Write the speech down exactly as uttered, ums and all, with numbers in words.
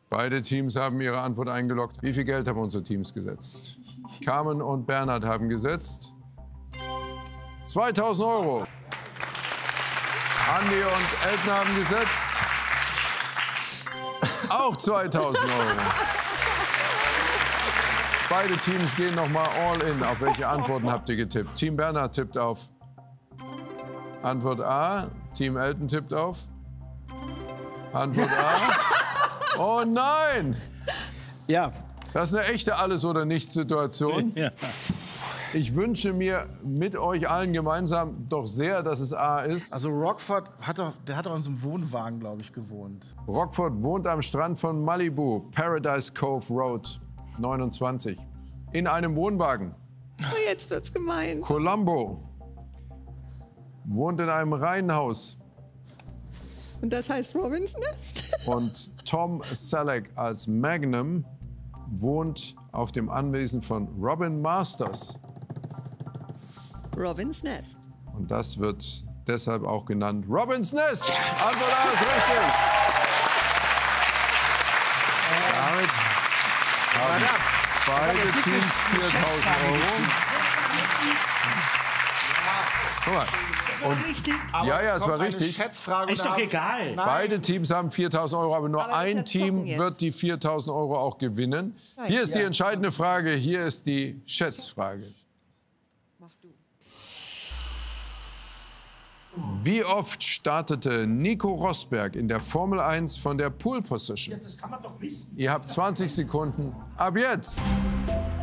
Beide Teams haben ihre Antwort eingeloggt. Wie viel Geld haben unsere Teams gesetzt? Carmen und Bernhard haben gesetzt zweitausend Euro. Andi und Elton haben gesetzt auch zweitausend Euro. Beide Teams gehen noch mal all in. Auf welche Antworten habt ihr getippt? Team Bernhard tippt auf Antwort A. Team Elton tippt auf Antwort A. Oh nein! Ja. Das ist eine echte Alles-oder-nichts-Situation. Ja. Ich wünsche mir mit euch allen gemeinsam doch sehr, dass es A ist. Also Rockford hat doch, der hat doch in so einem Wohnwagen, glaube ich, gewohnt. Rockford wohnt am Strand von Malibu, Paradise Cove Road, neunundzwanzig. In einem Wohnwagen. Oh, jetzt wird's gemein. Columbo wohnt in einem Reihenhaus. Und das heißt Robins Nest? Und Tom Selleck als Magnum wohnt auf dem Anwesen von Robin Masters. Robins Nest. Und das wird deshalb auch genannt Robins Nest. Antwort A ist richtig. Damit haben beide Teams viertausend Euro. Guck mal. Und, ja, ja, es war richtig. Ist doch egal. Beide Teams haben viertausend Euro, aber nur Aber das ist ja ein Team Zocken jetzt. wird die viertausend Euro auch gewinnen. Hier ist die entscheidende Frage, hier ist die Schätzfrage. Mach du. Wie oft startete Nico Rosberg in der Formel eins von der Pole Position? Das kann man doch wissen. Ihr habt zwanzig Sekunden ab jetzt.